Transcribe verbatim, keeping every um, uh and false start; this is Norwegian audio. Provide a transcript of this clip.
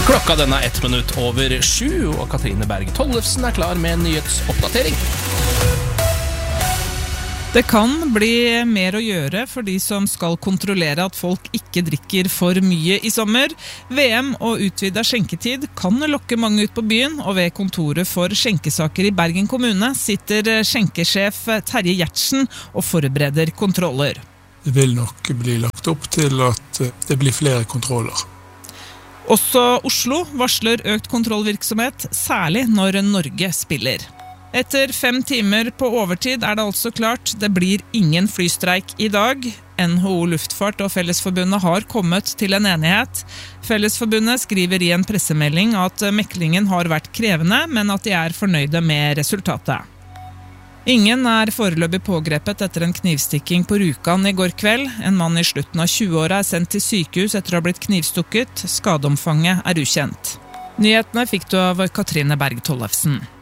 Klokka den er ett minutt over sju, og Katrine Berg Tollefsen er klar med en nyhetsoppdatering. Det kan bli mer å gjøre for de som skal kontrollere at folk ikke drikker for mye i sommer. V M og utvidet skjenketid kan lokke mange ut på byen, og ved kontoret for skjenkesaker i Bergen kommune sitter skjenkesjef Terje Gjertsen og forbereder kontroller. Det vil nok bli lagt opp til at det blir flere kontroller. Også Oslo varsler økt kontrollvirksomhet, særlig når Norge spiller. Etter fem timer på overtid er det altså klart, det blir ingen flystreik i dag. N H O Luftfart og Fellesforbundet har kommet til en enighet. Fellesforbundet skriver i en pressemelding at meklingen har vært krevende, men at de er fornøyde med resultatet. Ingen er foreløpig pågrepet etter en knivstikking på Rjukan i går kveld. En mann i slutten av tjueåra er sendt til sykehus etter å ha blitt knivstukket. Skadeomfanget er ukjent. Nyhetene fikk du av Katrine Berg Tollefsen.